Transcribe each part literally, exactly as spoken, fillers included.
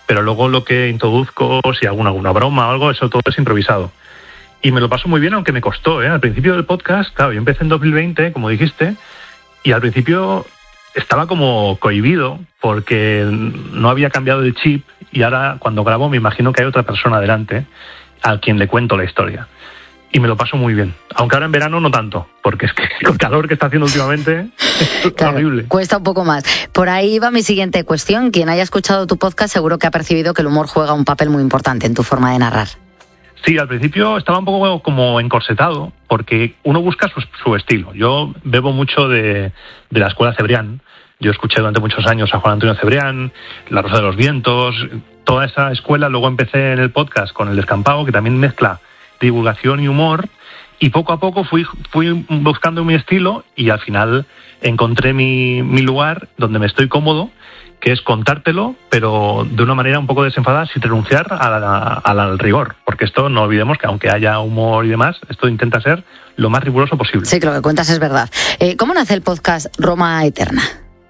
pero luego lo que introduzco, si hago alguna, alguna broma o algo, eso todo es improvisado. Y me lo paso muy bien, aunque me costó, ¿eh? Al principio del podcast, claro, yo empecé en dos mil veinte, como dijiste, y al principio estaba como cohibido porque no había cambiado el chip, y ahora cuando grabo me imagino que hay otra persona delante a quien le cuento la historia. Y me lo paso muy bien. Aunque ahora en verano no tanto, porque es que el calor que está haciendo últimamente es claro, horrible. Cuesta un poco más. Por ahí va mi siguiente cuestión. Quien haya escuchado tu podcast seguro que ha percibido que el humor juega un papel muy importante en tu forma de narrar. Sí, al principio estaba un poco como encorsetado, porque uno busca su, su estilo. Yo bebo mucho de, de la escuela Cebrián. Yo escuché durante muchos años a Juan Antonio Cebrián, La Rosa de los Vientos, toda esa escuela. Luego empecé en el podcast con El Descampado, que también mezcla divulgación y humor, y poco a poco fui, fui buscando mi estilo, y al final encontré mi, mi lugar donde me estoy cómodo, que es contártelo, pero de una manera un poco desenfadada, sin renunciar a la, a la, al rigor, porque esto no olvidemos que aunque haya humor y demás, esto intenta ser lo más riguroso posible. Sí, que lo que cuentas es verdad. Eh, ¿Cómo nace el podcast Roma Eterna?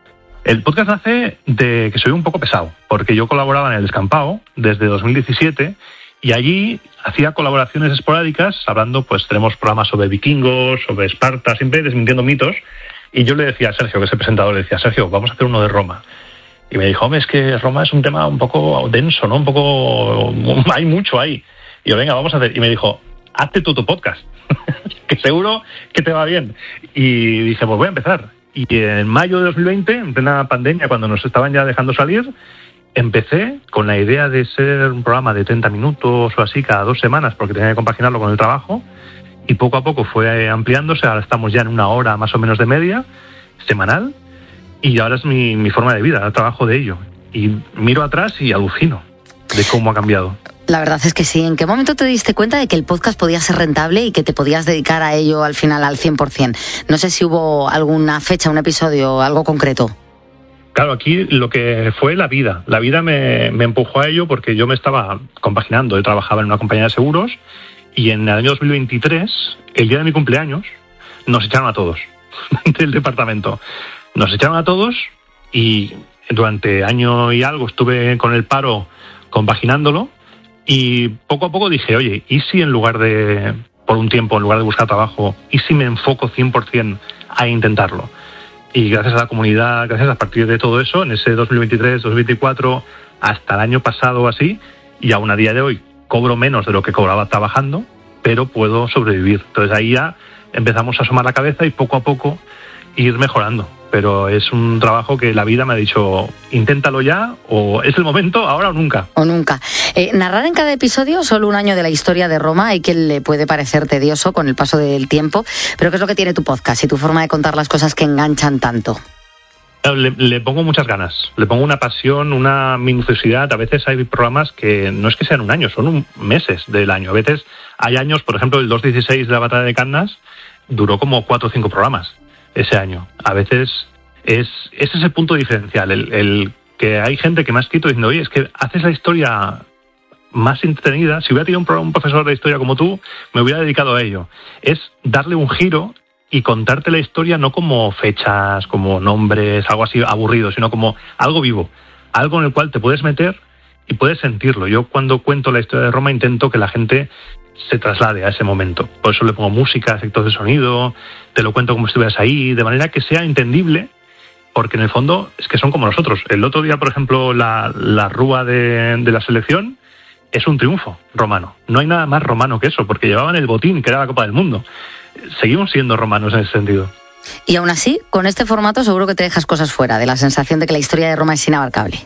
El podcast nace de que soy un poco pesado, porque yo colaboraba en El Descampado desde dos mil diecisiete, y allí hacía colaboraciones esporádicas, hablando, pues tenemos programas sobre vikingos, sobre Esparta, siempre desmintiendo mitos, y yo le decía a Sergio, que es el presentador, le decía, Sergio, vamos a hacer uno de Roma. Y me dijo, hombre, es que Roma es un tema un poco denso, ¿no? Un poco... hay mucho ahí. Y yo, venga, vamos a hacer. Y me dijo, hazte tú tu podcast, que seguro que te va bien. Y dije, pues voy a empezar. Y en mayo de dos mil veinte, en plena pandemia, cuando nos estaban ya dejando salir, empecé con la idea de ser un programa de treinta minutos o así cada dos semanas, porque tenía que compaginarlo con el trabajo, y poco a poco fue ampliándose. Ahora estamos ya en una hora más o menos de media, semanal, y ahora es mi, mi forma de vida, trabajo de ello. Y miro atrás y alucino de cómo ha cambiado. La verdad es que sí. ¿En qué momento te diste cuenta de que el podcast podía ser rentable y que te podías dedicar a ello al final al cien por ciento? No sé si hubo alguna fecha, un episodio, algo concreto. Claro, aquí lo que fue la vida. La vida me, me empujó a ello porque yo me estaba compaginando. Yo trabajaba en una compañía de seguros, y en el año dos mil veintitrés, el día de mi cumpleaños, nos echaron a todos del departamento. Nos echaron a todos, y durante año y algo estuve con el paro compaginándolo, y poco a poco dije, oye, ¿y si en lugar de, por un tiempo, en lugar de buscar trabajo, y si me enfoco cien por ciento a intentarlo? Y gracias a la comunidad, gracias a partir de todo eso, en ese dos mil veintitrés, dos mil veinticuatro, hasta el año pasado o así, y aún a día de hoy cobro menos de lo que cobraba trabajando, pero puedo sobrevivir. Entonces ahí ya empezamos a asomar la cabeza y poco a poco ir mejorando. Pero es un trabajo que la vida me ha dicho, inténtalo ya, o es el momento, ahora o nunca. O nunca. Eh, narrar en cada episodio solo un año de la historia de Roma, hay quien le puede parecer tedioso con el paso del tiempo, pero ¿qué es lo que tiene tu podcast y tu forma de contar las cosas que enganchan tanto? Le, le pongo muchas ganas, le pongo una pasión, una minuciosidad. A veces hay programas que no es que sean un año, son un, meses del año. A veces hay años, por ejemplo, el dos dieciséis de la Batalla de Cannas duró como cuatro o cinco programas ese año. A veces es ese es el punto diferencial, el, el que hay gente que me ha escrito diciendo, oye, es que haces la historia más entretenida. Si hubiera tenido un, un profesor de historia como tú, me hubiera dedicado a ello. Es darle un giro y contarte la historia no como fechas, como nombres, algo así aburrido, sino como algo vivo, algo en el cual te puedes meter y puedes sentirlo. Yo cuando cuento la historia de Roma intento que la gente se traslade a ese momento. Por eso le pongo música, efectos de sonido, te lo cuento como si estuvieras ahí, de manera que sea entendible, porque en el fondo es que son como nosotros. El otro día, por ejemplo, la, la rúa de, de la selección es un triunfo romano. No hay nada más romano que eso, porque llevaban el botín, que era la Copa del Mundo. Seguimos siendo romanos en ese sentido. Y aún así, con este formato seguro que te dejas cosas fuera, de la sensación de que la historia de Roma es inabarcable.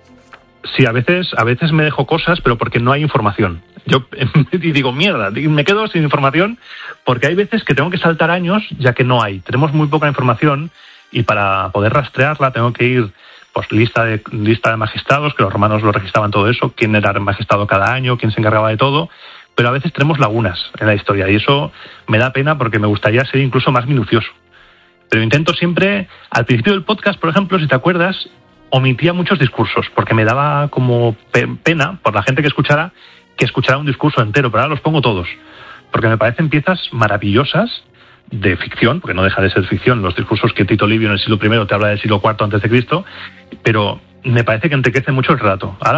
Sí, a veces, a veces me dejo cosas, pero porque no hay información. Yo y digo, mierda, me quedo sin información, porque hay veces que tengo que saltar años, ya que no hay. Tenemos muy poca información, y para poder rastrearla tengo que ir, pues, lista de lista de magistrados, que los romanos lo registraban todo eso, quién era el magistrado cada año, quién se encargaba de todo, pero a veces tenemos lagunas en la historia, y eso me da pena porque me gustaría ser incluso más minucioso. Pero intento siempre, al principio del podcast, por ejemplo, si te acuerdas, omitía muchos discursos, porque me daba como pena por la gente que escuchara, que escuchara un discurso entero, pero ahora los pongo todos, porque me parecen piezas maravillosas de ficción, porque no deja de ser ficción, los discursos que Tito Livio en el siglo primero te habla del siglo cuarto antes de Cristo, pero me parece que enriquece mucho el relato. Ahora